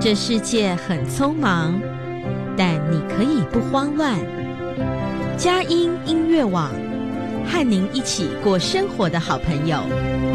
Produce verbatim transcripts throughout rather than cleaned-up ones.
这世界很匆忙，但你可以不慌乱。佳音音乐网，和您一起过生活的好朋友。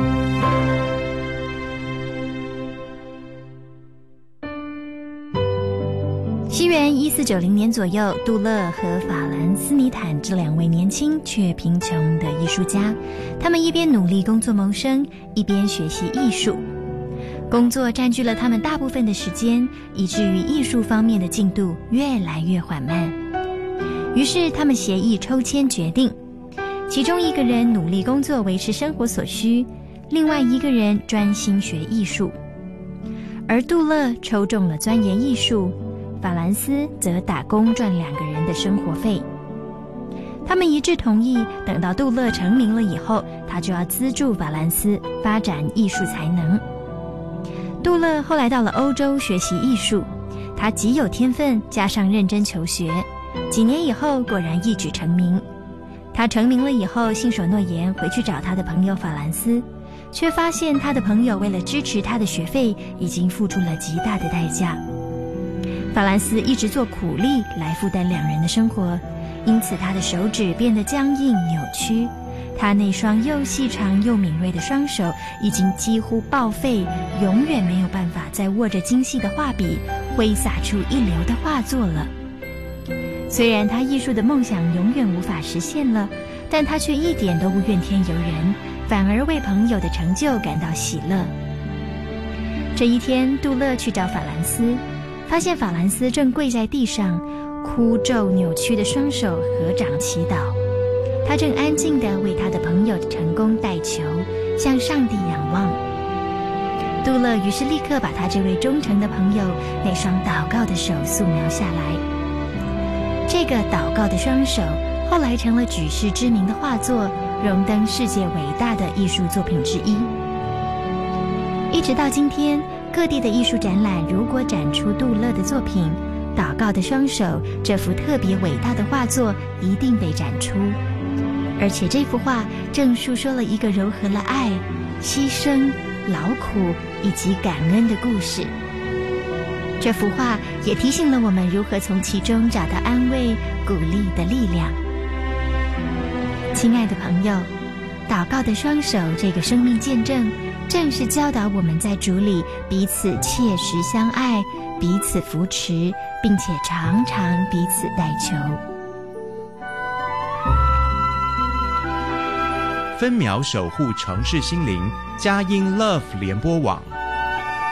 西元一四九零年左右，杜勒和法兰斯尼坦这两位年轻却贫穷的艺术家，他们一边努力工作谋生，一边学习艺术。工作占据了他们大部分的时间，以至于艺术方面的进度越来越缓慢。于是他们协议抽签决定，其中一个人努力工作维持生活所需，另外一个人专心学艺术。而杜勒抽中了钻研艺术，法兰斯则打工赚两个人的生活费。他们一致同意，等到杜勒成名了以后，他就要资助法兰斯发展艺术才能。杜勒后来到了欧洲学习艺术，他极有天分，加上认真求学，几年以后果然一举成名。他成名了以后，信守诺言回去找他的朋友法兰斯，却发现他的朋友为了支持他的学费，已经付出了极大的代价。法兰斯一直做苦力来负担两人的生活，因此他的手指变得僵硬扭曲，他那双又细长又敏锐的双手已经几乎报废，永远没有办法再握着精细的画笔挥洒出一流的画作了。虽然他艺术的梦想永远无法实现了，但他却一点都不怨天尤人，反而为朋友的成就感到喜乐。这一天，杜勒去找法兰斯，发现法兰斯正跪在地上，枯皱扭曲的双手合掌祈祷。他正安静地为他的朋友的成功代求，向上帝仰望。杜勒于是立刻把他这位忠诚的朋友那双祷告的手素描下来。这个祷告的双手后来成了举世知名的画作，荣登世界伟大的艺术作品之一。一直到今天，各地的艺术展览如果展出杜勒的作品，祷告的双手这幅特别伟大的画作一定被展出。而且这幅画正述说了一个糅合了爱、牺牲、劳苦以及感恩的故事。这幅画也提醒了我们如何从其中找到安慰、鼓励的力量。亲爱的朋友，祷告的双手这个生命见证，正是教导我们在主里彼此切实相爱，彼此扶持，并且常常彼此代求。 分秒守护城市心灵，佳音 Love 联播网。